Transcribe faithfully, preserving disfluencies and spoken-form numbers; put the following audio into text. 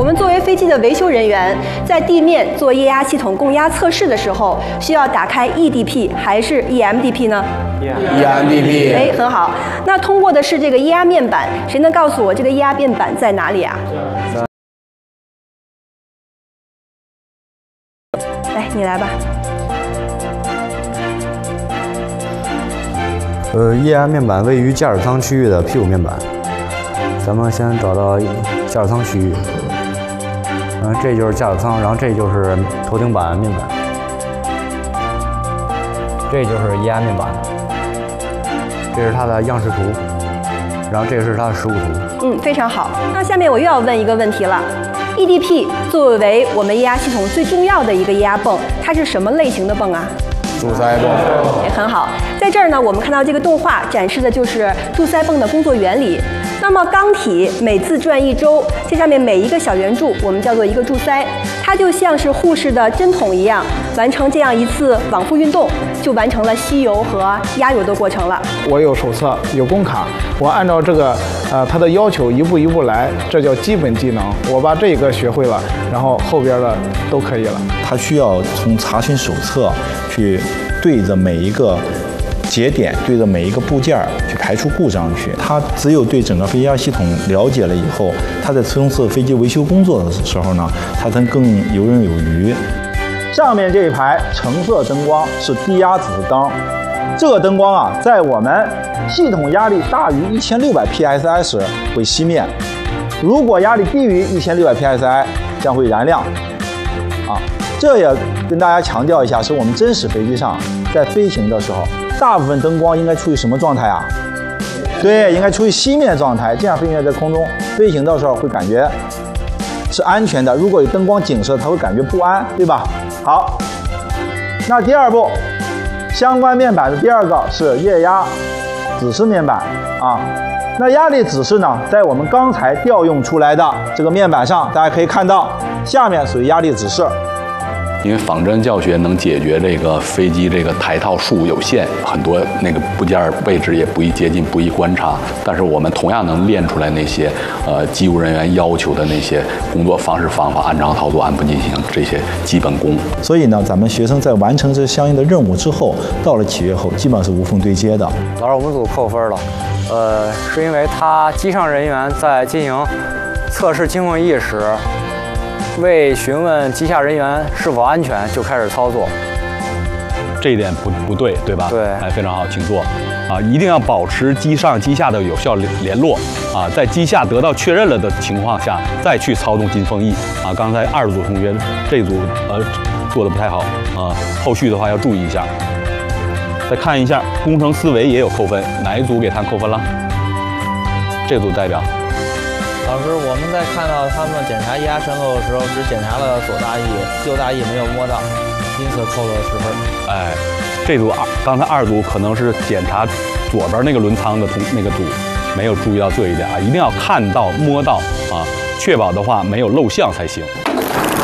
我们作为飞机的维修人员，在地面做液压系统供压测试的时候，需要打开 E D P 还是 E M D P 呢 ？E M D P。 哎，很好。那通过的是这个液压面板，谁能告诉我这个液压面板在哪里啊？来，你来吧。 呃，液压面板位于驾驶舱区域的屁股面板。咱们先找到驾驶舱区域。嗯，这就是驾驶舱，然后这就是头顶板面板，这就是液压面板，这是它的样式图，然后这是它的实物图。 嗯，非常好。那下面我又要问一个问题了 ，E D P 作为我们液压系统最重要的一个液压泵，它是什么类型的泵啊？ 柱塞泵。 也很好。在这儿呢，我们看到这个动画展示的就是柱塞泵的工作原理。那么缸体每自转一周，这上面每一个小圆柱我们叫做一个柱塞，它就像是护士的针筒一样，完成这样一次往复运动，就完成了吸油和压油的过程了。 我有手册，有工卡，我按照这个呃它的要求一步一步来，这叫基本技能。我把这个学会了，然后后边的都可以了。 它需要从查询手册去对着每一个节点，对着每一个部件去排除故障去。它只有对整个飞压系统了解了以后，它在从事飞机维修工作的时候呢，它才更游刃有余。 上面这一排橙色灯光是低压指示灯，这个灯光啊，在我们系统压力大于一千六百 P S I 时会熄灭，如果压力低于一千六百 P S I 将会燃亮。啊，这也跟大家强调一下，是我们真实飞机上在飞行的时候，大部分灯光应该处于什么状态啊？对，应该处于熄灭状态，这样飞行员在空中飞行的时候会感觉是安全的。如果有灯光警示，他会感觉不安，对吧？好，那第二步，相关面板的第二个是液压指示面板啊。那压力指示呢，在我们刚才调用出来的这个面板上，大家可以看到，下面属于压力指示。 因为仿真教学能解决这个飞机这个台套数有限，很多那个部件位置也不易接近，不易观察。但是我们同样能练出来那些呃机务人员要求的那些工作方式方法，按章操作、按步进行这些基本功。 所以呢，咱们学生在完成这相应的任务之后，到了企业后，基本上是无缝对接的。 老师，我们组扣分了，呃，是因为他机上人员在进行测试经风翼时，未询问机下人员是否安全就开始操作， 这一点不不对，对吧？ 对， 哎，非常好，请坐。啊，一定要保持机上机下的有效联络啊，在机下得到确认了的情况下，再去操纵金风翼啊。刚才二组同学这组呃做的不太好啊，后续的话要注意一下。再看一下工程思维也有扣分，哪一组给他扣分了？这组代表。 老师，我们在看到他们检查液压渗漏的时候，只检查了左大翼，右大翼没有摸到，因此扣了十分。 哎，这组二，刚才二组可能是检查左边那个轮舱的同那个组，没有注意到这一点啊，一定要看到摸到啊，确保的话没有漏项才行。